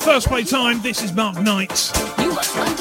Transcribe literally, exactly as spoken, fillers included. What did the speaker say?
First play time, this is Mark Knight. You must